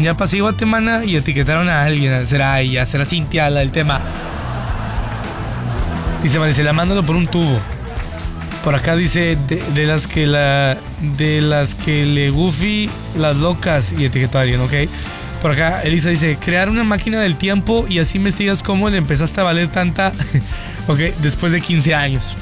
Ya pasé Guatemala y etiquetaron a alguien. Será ella, será Cintia la del tema. Dice Maricela, mándalo por un tubo. Por acá dice, de las que le Goofy, las locas, y etiquetó a alguien, ¿ok? Por acá Elisa dice, crear una máquina del tiempo y así investigas cómo le empezaste a valer tanta, ok, después de 15 años.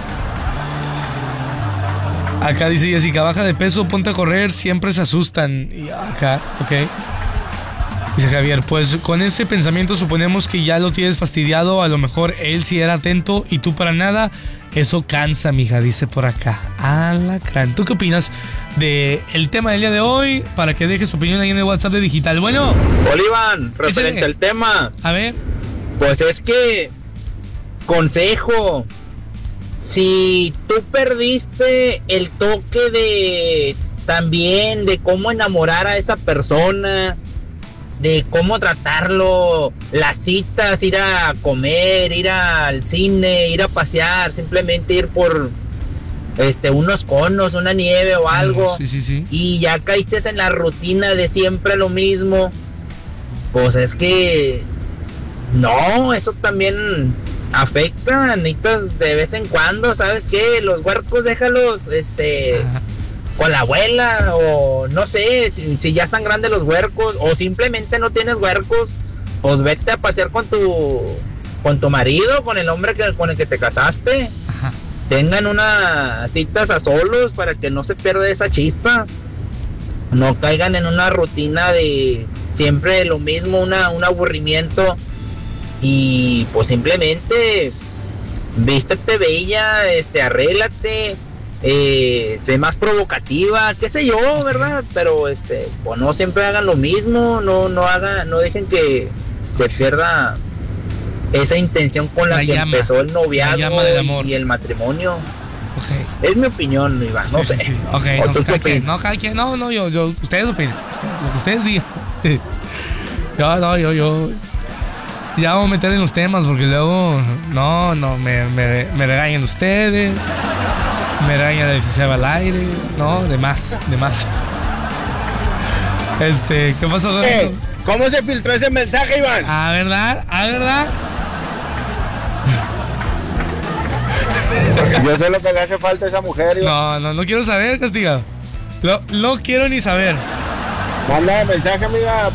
Acá dice Jessica, baja de peso, ponte a correr, siempre se asustan. Y acá, ok. Dice Javier, pues con ese pensamiento suponemos que ya lo tienes fastidiado, a lo mejor él sí era atento y tú para nada. Eso cansa, mija, dice por acá. Alacrán. ¿Tú qué opinas del tema del día de hoy? Para que dejes tu opinión ahí en el WhatsApp de Digital. Bueno. Olivan, referente al tema. A ver. Pues es que, consejo, si tú perdiste el toque de también de cómo enamorar a esa persona, de cómo tratarlo, las citas, ir a comer, ir al cine, ir a pasear, simplemente ir por unos conos, una nieve o algo, sí. Y ya caíste en la rutina de siempre lo mismo, pues es que no, eso también afecta. Necesitas de vez en cuando, ¿sabes qué? Los huercos déjalos con la abuela, o no sé, si ya están grandes los huercos, o simplemente no tienes huercos, pues vete a pasear con tu marido, con el hombre con el que te casaste. Ajá. Tengan unas citas a solos para que no se pierda esa chispa, no caigan en una rutina de siempre lo mismo, un aburrimiento, y pues simplemente vístete bella, arréglate, sé más provocativa, qué sé yo, ¿verdad? Pero pues no siempre hagan lo mismo, no dejen que se pierda esa intención con la que empezó el noviazgo y el matrimonio. Okay. Es mi opinión, Iván, no sé. Sí. Ok, no, yo, ustedes opinen, lo que ustedes digan. yo ya vamos a meter en los temas porque luego me regañan ustedes. Me regaña de si se va al aire. No, de más. ¿Qué pasó, Jorge? ¿Cómo se filtró ese mensaje, Iván? ¿A verdad? Yo sé lo que le hace falta a esa mujer, Iván. No quiero saber, castigado. No quiero ni saber. Manda el mensaje, amiga.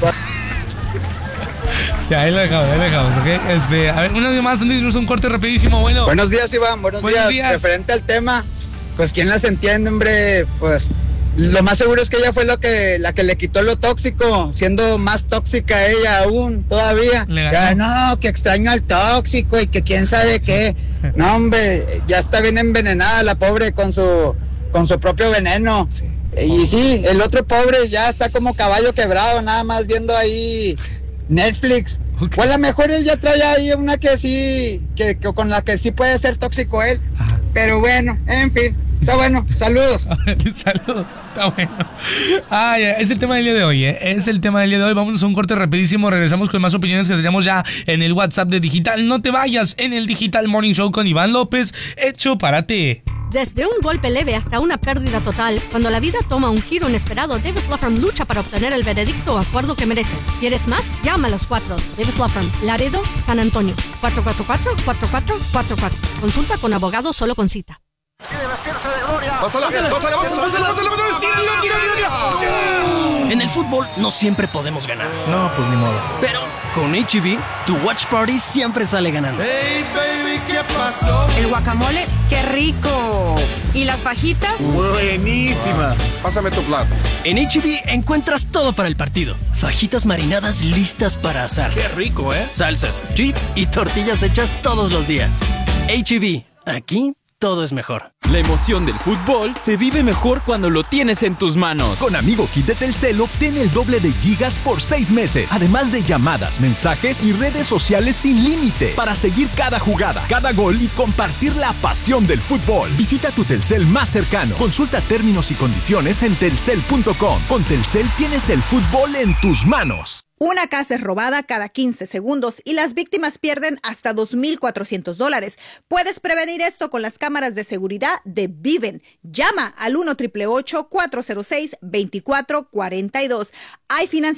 Ya, ahí lo dejamos, ¿ok? A ver, una vez más, antes de un corte rapidísimo, bueno. Buenos días, Iván, buenos días. Referente al tema, pues quién las entiende, hombre, pues lo más seguro es que ella fue la que le quitó lo tóxico, siendo más tóxica ella aún, todavía. Ya, no, que extraño al tóxico y que quién sabe qué. No, hombre, ya está bien envenenada la pobre con su propio veneno. Sí. Y sí, el otro pobre ya está como caballo quebrado, nada más viendo ahí Netflix. Okay. O a lo mejor él ya trae ahí una que sí, que con la que sí puede ser tóxico él. Ajá. Pero bueno, en fin, está bueno, saludos. Saludos, está bueno. Es el tema del día de hoy, Vamos a un corte rapidísimo, regresamos con más opiniones que tenemos ya en el WhatsApp de Digital. No te vayas, en el Digital Morning Show con Iván López, hecho para ti. Desde un golpe leve hasta una pérdida total, cuando la vida toma un giro inesperado, Davis Law Firm lucha para obtener el veredicto o acuerdo que mereces. ¿Quieres más? Llama a los 4. Davis Law Firm, Laredo, San Antonio. 444-4444. Consulta con abogado solo con cita. En el fútbol no siempre podemos ganar. No, pues ni modo. Pero con H-E-B, tu watch party siempre sale ganando. Hey, baby, ¿qué pasó? El guacamole, ¡qué rico! ¿Y las fajitas? Buenísima. Pásame tu plato. En H-E-B encuentras todo para el partido. Fajitas marinadas listas para asar. ¡Qué rico, Salsas, chips y tortillas hechas todos los días. H-E-B, aquí todo es mejor. La emoción del fútbol se vive mejor cuando lo tienes en tus manos. Con Amigo Kit de Telcel obtiene el doble de gigas por 6 meses. Además de llamadas, mensajes y redes sociales sin límite. Para seguir cada jugada, cada gol y compartir la pasión del fútbol. Visita tu Telcel más cercano. Consulta términos y condiciones en telcel.com. Con Telcel tienes el fútbol en tus manos. Una casa es robada cada 15 segundos y las víctimas pierden hasta $2,400. Puedes prevenir esto con las cámaras de seguridad de Viven. Llama al 1-888-406-2442. Hay financiamiento